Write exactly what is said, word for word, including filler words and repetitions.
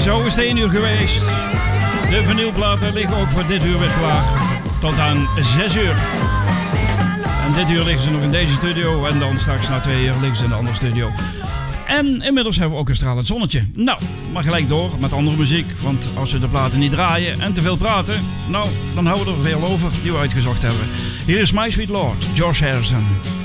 Zo is het één uur geweest. De vinylplaten liggen ook voor dit uur weer klaar. Tot aan zes uur. En dit uur liggen ze nog in deze studio. En dan straks na twee uur liggen ze in de andere studio. En inmiddels hebben we ook een stralend zonnetje. Nou, maar gelijk door met andere muziek. Want als we de platen niet draaien en te veel praten, nou, dan houden we er veel over die we uitgezocht hebben. Hier is My Sweet Lord, George Harrison.